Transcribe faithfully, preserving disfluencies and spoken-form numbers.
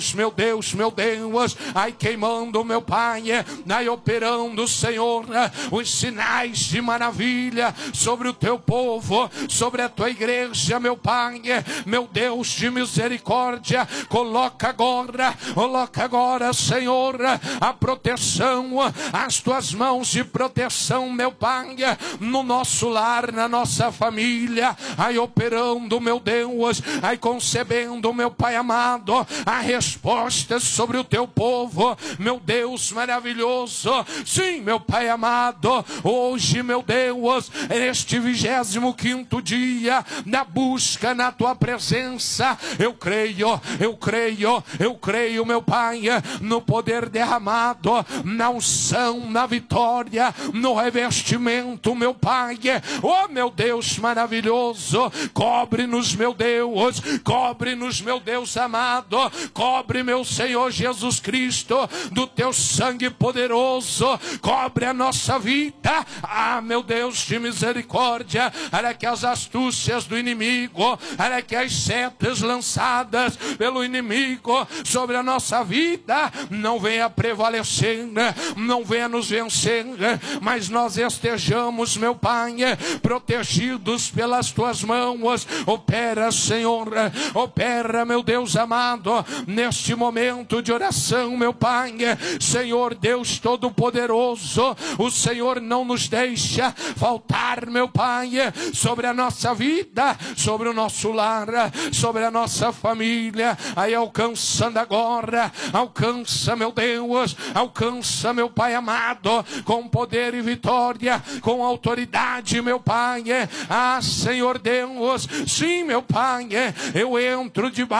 meu Deus, meu Deus, ai queimando, meu Pai, ai operando, Senhor, os sinais de maravilha sobre o teu povo, sobre a tua igreja, meu Pai, meu Deus de misericórdia, coloca agora, coloca agora, Senhor, a proteção, as tuas mãos de proteção, meu Pai, no nosso lar, na nossa família, ai operando, meu Deus, ai concebendo, meu Pai amado, a respostas sobre o teu povo, meu Deus maravilhoso. Sim, meu Pai amado, hoje, meu Deus, neste vigésimo quinto dia da busca na tua presença, eu creio, eu creio, eu creio, meu Pai, no poder derramado, na unção, na vitória, no revestimento, meu Pai. Oh, meu Deus maravilhoso, cobre-nos, meu Deus, cobre-nos, meu Deus amado, cobre, meu Senhor Jesus Cristo, do teu sangue poderoso, cobre a nossa vida. Ah, meu Deus de misericórdia, para que as astúcias do inimigo, para que as setas lançadas pelo inimigo sobre a nossa vida não venha prevalecer, não venha nos vencer, mas nós estejamos, meu Pai, protegidos pelas tuas mãos. Opera, Senhor, opera, meu Deus amado, neste momento de oração, meu Pai. Senhor Deus Todo-Poderoso, o Senhor não nos deixa faltar, meu Pai, sobre a nossa vida, sobre o nosso lar, sobre a nossa família. Aí alcançando agora, alcança, meu Deus, alcança, meu Pai amado, com poder e vitória, com autoridade, meu Pai. Ah, Senhor Deus, sim, meu Pai, eu entro debaixo